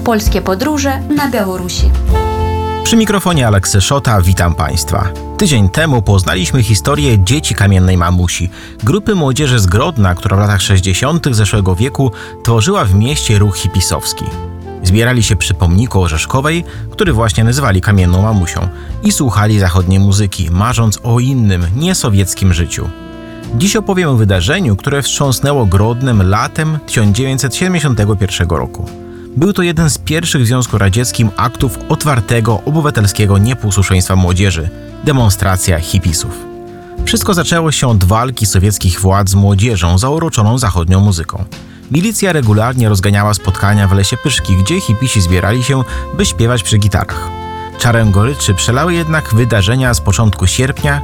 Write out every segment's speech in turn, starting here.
Polskie podróże na Białorusi. Przy mikrofonie Aleksy Szota, witam Państwa. Tydzień temu poznaliśmy historię Dzieci Kamiennej Mamusi, grupy młodzieży z Grodna, która w latach 60. zeszłego wieku tworzyła w mieście ruch hipisowski. Zbierali się przy pomniku Orzeszkowej, który właśnie nazywali Kamienną Mamusią, i słuchali zachodniej muzyki, marząc o innym, niesowieckim życiu. Dziś opowiem o wydarzeniu, które wstrząsnęło Grodnem latem 1971 roku. Był to jeden z pierwszych w Związku Radzieckim aktów otwartego, obywatelskiego nieposłuszeństwa młodzieży – demonstracja hipisów. Wszystko zaczęło się od walki sowieckich władz z młodzieżą zauroczoną zachodnią muzyką. Milicja regularnie rozganiała spotkania w Lesie Pyszki, gdzie hipisi zbierali się, by śpiewać przy gitarach. Czarę goryczy przelały jednak wydarzenia z początku sierpnia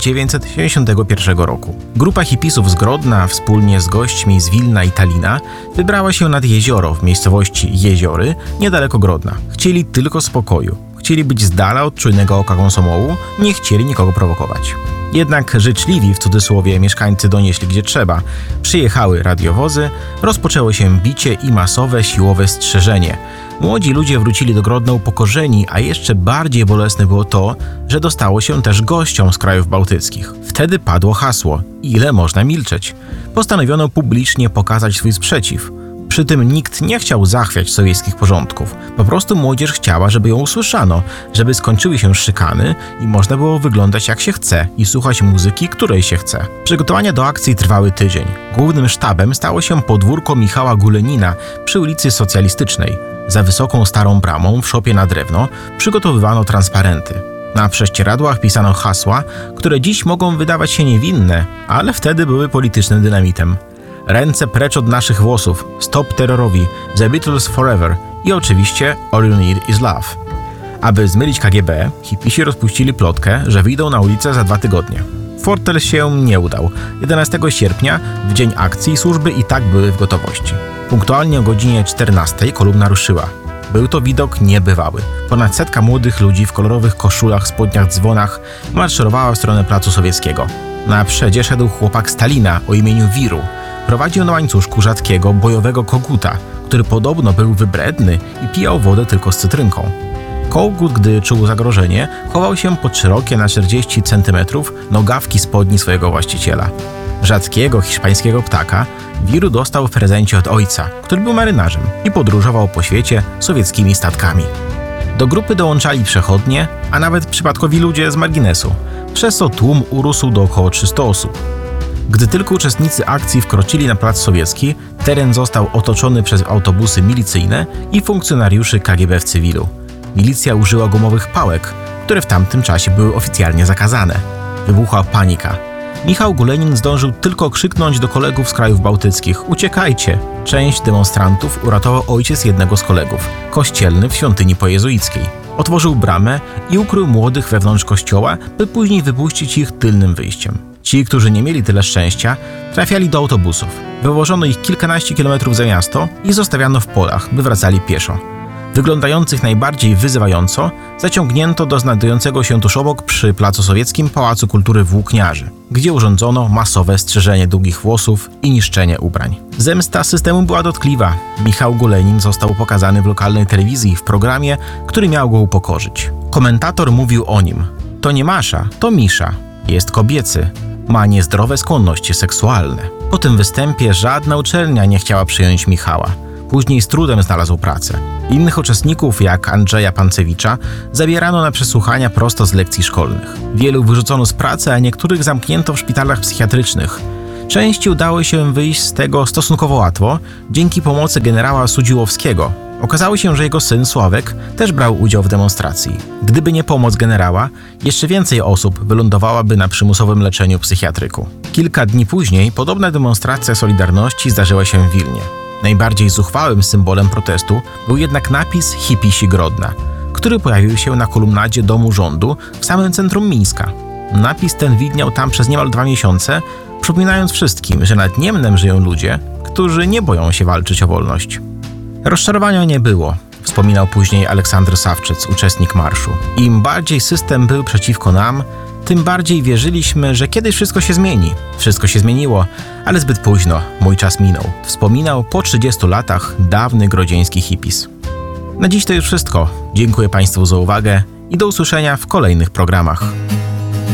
1971 roku. Grupa hipisów z Grodna wspólnie z gośćmi z Wilna i Talina wybrała się nad jezioro w miejscowości Jeziory, niedaleko Grodna. Chcieli tylko spokoju. Chcieli być z dala od czujnego oka Komsomołu, nie chcieli nikogo prowokować. Jednak życzliwi, w cudzysłowie, mieszkańcy donieśli gdzie trzeba. Przyjechały radiowozy, rozpoczęło się bicie i masowe siłowe strzeżenie. Młodzi ludzie wrócili do Grodna upokorzeni, a jeszcze bardziej bolesne było to, że dostało się też gościom z krajów bałtyckich. Wtedy padło hasło: ile można milczeć? Postanowiono publicznie pokazać swój sprzeciw. Przy tym nikt nie chciał zachwiać sowieckich porządków. Po prostu młodzież chciała, żeby ją usłyszano, żeby skończyły się szykany i można było wyglądać jak się chce i słuchać muzyki, której się chce. Przygotowania do akcji trwały tydzień. Głównym sztabem stało się podwórko Michała Gulenina przy ulicy Socjalistycznej. Za wysoką starą bramą w szopie na drewno przygotowywano transparenty. Na prześcieradłach pisano hasła, które dziś mogą wydawać się niewinne, ale wtedy były politycznym dynamitem. Ręce precz od naszych włosów, stop terrorowi, The Beatles Forever i oczywiście All You Need Is Love. Aby zmylić KGB, hipisi rozpuścili plotkę, że wyjdą na ulicę za 2 tygodnie. Fortel się nie udał. 11 sierpnia, w dzień akcji, służby i tak były w gotowości. Punktualnie o godzinie 14 kolumna ruszyła. Był to widok niebywały. Ponad 100 młodych ludzi w kolorowych koszulach, spodniach, dzwonach marszyrowała w stronę Placu Sowieckiego. Na przedzie szedł chłopak Stalina o imieniu Wiru. Prowadził na łańcuszku rzadkiego, bojowego koguta, który podobno był wybredny i pijał wodę tylko z cytrynką. Kogut, gdy czuł zagrożenie, chował się pod szerokie na 40 cm nogawki spodni swojego właściciela. Rzadkiego hiszpańskiego ptaka Wiru dostał w prezencie od ojca, który był marynarzem i podróżował po świecie sowieckimi statkami. Do grupy dołączali przechodnie, a nawet przypadkowi ludzie z marginesu, przez co tłum urósł do około 300 osób. Gdy tylko uczestnicy akcji wkroczyli na Plac Sowiecki, teren został otoczony przez autobusy milicyjne i funkcjonariuszy KGB w cywilu. Milicja użyła gumowych pałek, które w tamtym czasie były oficjalnie zakazane. Wybuchła panika. Michał Gulenin zdążył tylko krzyknąć do kolegów z krajów bałtyckich: uciekajcie! Część demonstrantów uratował ojciec jednego z kolegów, kościelny w świątyni pojezuickiej. Otworzył bramę i ukrył młodych wewnątrz kościoła, by później wypuścić ich tylnym wyjściem. Ci, którzy nie mieli tyle szczęścia, trafiali do autobusów. Wywożono ich kilkanaście kilometrów za miasto i zostawiano w polach, by wracali pieszo. Wyglądających najbardziej wyzywająco zaciągnięto do znajdującego się tuż obok przy Placu Sowieckim Pałacu Kultury Włókniarzy, gdzie urządzono masowe strzyżenie długich włosów i niszczenie ubrań. Zemsta systemu była dotkliwa. Michał Gulenin został pokazany w lokalnej telewizji w programie, który miał go upokorzyć. Komentator mówił o nim: to nie Masza, to Misza. Jest kobiecy. Ma niezdrowe skłonności seksualne. Po tym występie żadna uczelnia nie chciała przyjąć Michała. Później z trudem znalazł pracę. Innych uczestników, jak Andrzeja Pancewicza, zabierano na przesłuchania prosto z lekcji szkolnych. Wielu wyrzucono z pracy, a niektórych zamknięto w szpitalach psychiatrycznych. Części udało się wyjść z tego stosunkowo łatwo, dzięki pomocy generała Sudziłowskiego. Okazało się, że jego syn Sławek też brał udział w demonstracji. Gdyby nie pomoc generała, jeszcze więcej osób wylądowałaby na przymusowym leczeniu w psychiatryku. Kilka dni później podobna demonstracja Solidarności zdarzyła się w Wilnie. Najbardziej zuchwałym symbolem protestu był jednak napis Hipisi Grodna, który pojawił się na kolumnadzie Domu Rządu w samym centrum Mińska. Napis ten widniał tam przez niemal 2 miesiące, przypominając wszystkim, że nad Niemnem żyją ludzie, którzy nie boją się walczyć o wolność. Rozczarowania nie było, wspominał później Aleksander Sawczyc, uczestnik marszu. Im bardziej system był przeciwko nam, tym bardziej wierzyliśmy, że kiedyś wszystko się zmieni. Wszystko się zmieniło, ale zbyt późno, mój czas minął. Wspominał po 30 latach dawny grodzieński hipis. Na dziś to już wszystko. Dziękuję Państwu za uwagę i do usłyszenia w kolejnych programach.